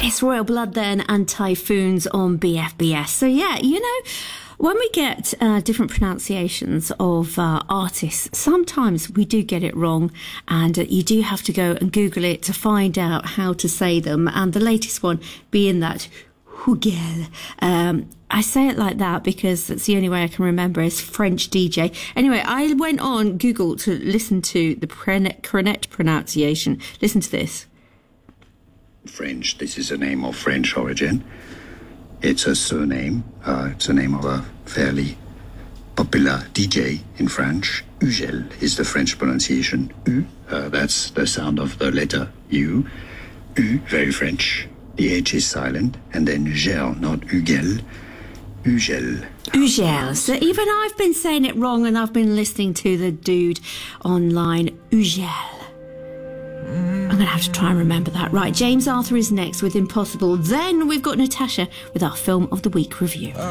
It's Royal Blood then and Typhoons on BFBS. So yeah, you know, when we get different pronunciations of artists, sometimes we do get it wrong, and you do have to go and Google it to find out how to say them. And the latest one being that Hugel. I say it like that because that's the only way I can remember is French DJ. Anyway, I went on Google to listen to the correct pronunciation. Listen to this. French, this is a name of French origin. It's a surname. It's the name of a fairly popular DJ in French. Hugel is the French pronunciation. U, that's the sound of the letter U. U, very French. The H is silent. And then Gel, not Hugel. Hugel. Hugel. So even I've been saying it wrong, and I've been listening to the dude online. Hugel. I'm going to have to try and remember that. Right, James Arthur is next with Impossible. Then we've got Natasha with our Film of the Week review.